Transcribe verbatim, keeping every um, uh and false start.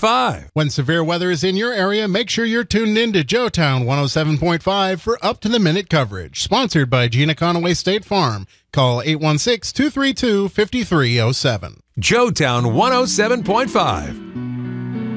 five. When severe weather is in your area, make sure you're tuned in to Joetown one oh seven point five for up-to-the-minute coverage. Sponsored by Gina Conaway State Farm. Call eight one six, two three two, five three zero seven. Joetown one oh seven point five.